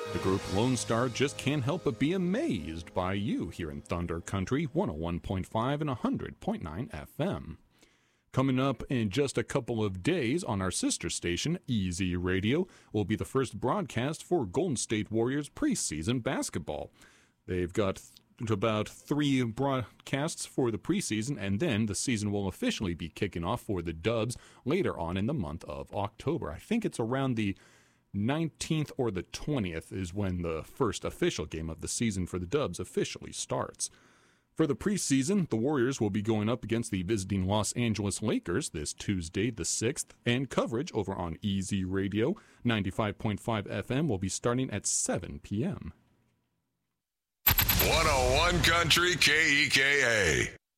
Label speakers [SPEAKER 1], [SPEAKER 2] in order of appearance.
[SPEAKER 1] The group Lone Star just can't help but be amazed by you here in Thunder Country 101.5 and 100.9 FM. Coming up in just a couple of days on our sister station, Easy Radio, will be the first broadcast for Golden State Warriors preseason basketball. They've got about 3 broadcasts for the preseason, and then the season will officially be kicking off for the Dubs later on in the month of October. I think it's around the 19th or the 20th is when the first official game of the season for the Dubs officially starts. For the preseason, the Warriors will be going up against the visiting Los Angeles Lakers this Tuesday, the 6th, and coverage over on Easy Radio 95.5 FM will be starting at 7 p.m.
[SPEAKER 2] 101 Country KEKA.